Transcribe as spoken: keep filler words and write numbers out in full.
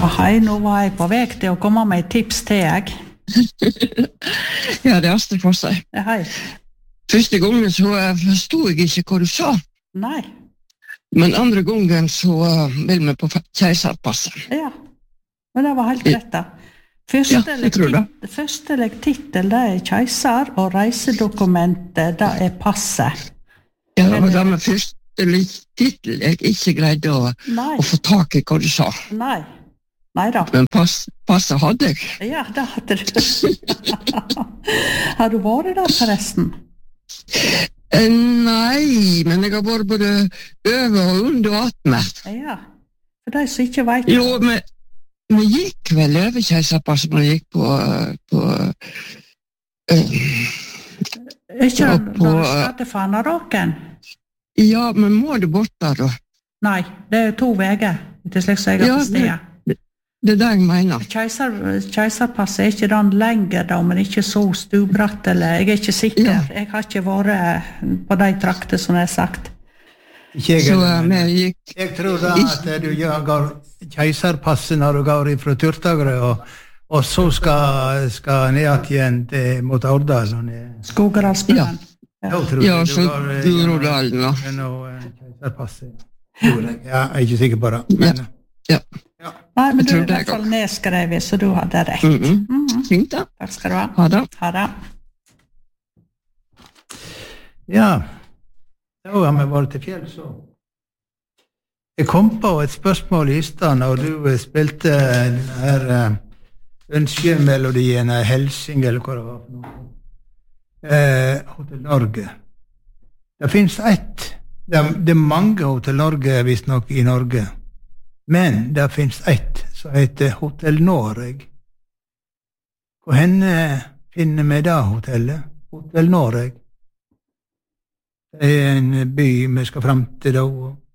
hei, nå var jeg på vei til å komme med et tips til jeg. Ja, det er Astrid for seg. Ja, hei. Første gangen så forstod jeg ikke hva du sa. Nei. Men andre gangen så vil vi på keiserpasset. Ja, men det var helt rett da. Ja, jeg tror det. Første titel, det er keiser, og reisedokumentet, det er passet. Ja, det var det med første titel jeg ikke greide å, å få tak i hva du sa. Nei, nei da. Men pass, passet hadde jeg. Ja, det hadde du. Har du vært der forresten? Eh, nei, men jeg har vært både over og under og attmed. Ja, for de som ikke vet. Jo, men vi gikk vel over keiserpasset, men vi gikk på... på uh, ikke ja, på, når du starter Fanaråken? Ja, men må du bort der da? Nei, det er to veger til slik som jeg har på stedet. Det, det er det jeg mener. Keiser, keiserpasset er ikke den lenger da, men ikke så stubratt, eller jeg er ikke sikker. Ja. Jeg har ikke vært på de trakter som jeg har sagt. Ikke jeg, så, uh, gikk, jeg tror da at du jager keiserpasset når du går fra Turtagre, og, og så skal, skal ned igjen til, mot Årdal. Skogeralsbøen. Ja, ja så Groruddalen, ja. Keiserpasset. Ja, jeg er ikke sikker på det. Men, ja. Ja. Nei, men du er i hvert fall nedskrevet, så du hadde rett. Mm -hmm. Mm -hmm. Fint da. Takk skal du ha. Ha det. Ha det. Ja, da har vi vært til fjell, så. Jeg kom på et spørsmål i stedet når du spilte den her uh, ønskemelodien, Helsing, eller hva det var for noe. Uh, Hotel Norge. Det finnes ett, det er, det er mange Hotel Norge, visst nok, i Norge, men det finnes ett som heter Hotel Noreg. Hvor henne finner vi da hotellet? Hotel Noreg. Det er en by vi skal frem til da,